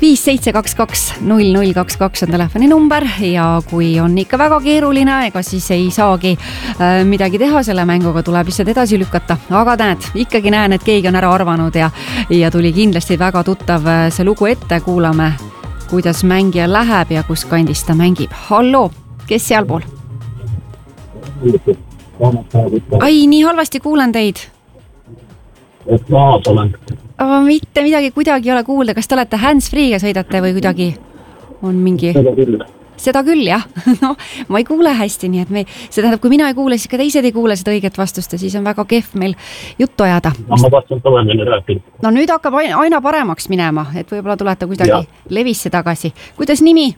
572200022 on telefoni number ja kui on ikka väga keeruline, ega siis ei saagi midagi teha, selle mänguga tuleb lihtsalt edasi lükata. Aga ikkagi näen, et keegi on ära arvanud ja tuli kindlasti väga tuttav see lugu ette. Kuulame, kuidas mängija läheb ja kus kandis ta mängib. Hallo, kes sealpool? Ai, nii halvasti kuulen teid. Et maas olen. Mitte midagi kuidagi ei ole kuulda. Kas te olete hands-free'ga sõidate või kuidagi on mingi... Seda küll, jah. No, ma ei kuule hästi, nii et see tähendab, kui mina ei kuule, siis ka teised ei kuule seda õiget vastust ja siis on väga kehv meil juttu ajada. Ma tahtsin tõvemini rääkida. No nüüd hakkab aina paremaks minema, et võib-olla tulete kuidagi levisse tagasi. Kuidas nimi?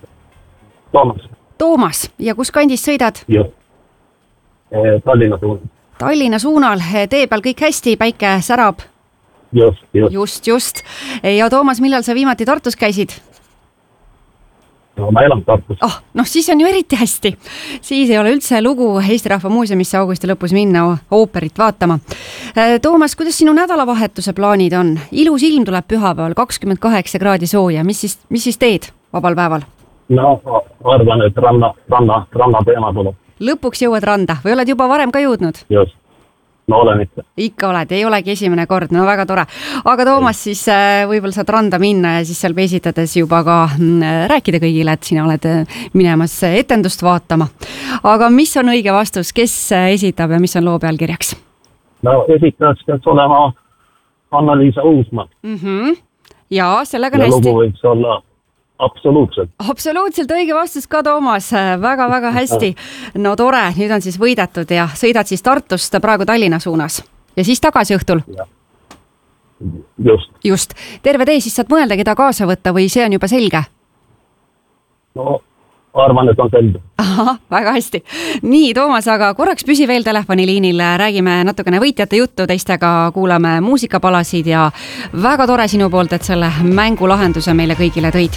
Toomas. Ja kus kandis sõidad? Jah. Tallinna suunal. Tallinna suunal. Tee peal kõik hästi, päike särab? Just. Ja Toomas, millal sa viimati Tartus käisid? No, ma elan Tartus. Siis on ju eriti hästi. Siis ei ole üldse lugu Eesti Rahva Muuseumisse augusti lõpus minna ooperit vaatama. Toomas, kuidas sinu nädalavahetuse plaanid on? Ilus ilm tuleb pühapäeval, 28 kraadi sooja. Mis siis teed vabal päeval? No, arvan, et ranna teema tuleb. Lõpuks jõuad randa või oled juba varem ka jõudnud? Just. No olen ikka. Ikka oled, ei olegi esimene kord, no väga tore. Aga Toomas, siis võib-olla saad randa minna ja siis seal esitades juba ka rääkida kõigile, et sina oled minemas etendust vaatama. Aga mis on õige vastus, kes esitab ja mis on loo pealkirjaks? No esitajaks peaks olema Anna-Liisa Uusmaa. Ja sellega on hästi. Ja hästi. lugu võiks olla Absoluutselt õige vastus ka, Toomas. Väga hästi. No tore, nüüd on siis võidetud ja sõidad siis Tartust praegu Tallinna suunas. Ja siis tagasi õhtul? Just. Terve tee siis saad mõelda, keda kaasa võtta või see on juba selge? No, arvan, et on selge. Aha, väga hästi. Nii, Toomas, aga korraks püsi veel telefoniliinil. Räägime natukene võitjate juttu, teistega kuulame muusikapalasid ja väga tore sinu poolt, et selle mängu lahenduse meile kõigile tõid.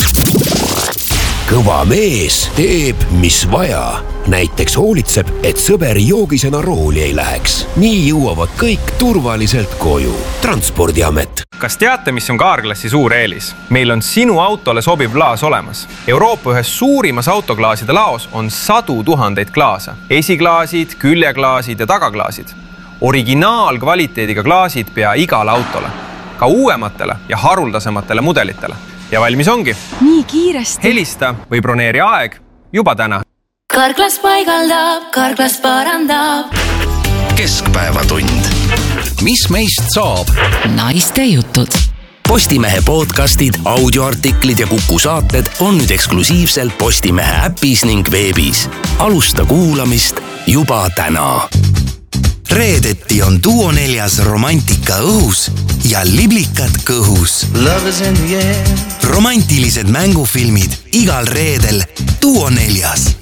Kõva mees teeb, mis vaja. Näiteks hoolitseb, et sõber joogisena rooli ei läheks. Nii jõuavad kõik turvaliselt koju. Transpordiamet. Kas teate, mis on Kaarklassi suur eelis? Meil on sinu autole sobiv klaas olemas. Euroopa ühes suurimas autoklaaside laos on 100 000 klaasa. Esiklaasid, küljeklaasid ja tagaklaasid. Originaalkvaliteediga klaasid pea igale autole. Ka uuematele ja haruldasematele mudelitele. Ja valmis ongi. Nii kiiresti. Helista või broneeri aeg juba täna. Kaarklas paigaldab, Kaarklas parandab. Keskpäevatund. Mis meist saab? Naiste jutud. Postimehe podcastid, audioartiklid ja Kuku saated on nüüd eksklusiivselt Postimehe äpis ning veebis. Alusta kuulamist juba täna. Reedeti on Duo 4 romantika õhus ja liblikad kõhus. Romantilised mängufilmid igal reedel Duo 4.